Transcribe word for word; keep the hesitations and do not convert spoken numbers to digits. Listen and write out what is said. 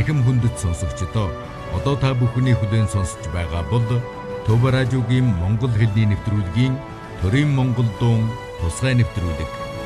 Эрхэм хүндэт сонсогчдоо одоо та бүхний хүлээн сонсож байгаа бол Төв радиогийн Монгол хэлний нэвтрүүлгийн Төрийн Монгол дуун тусгай нэвтрүүлэг.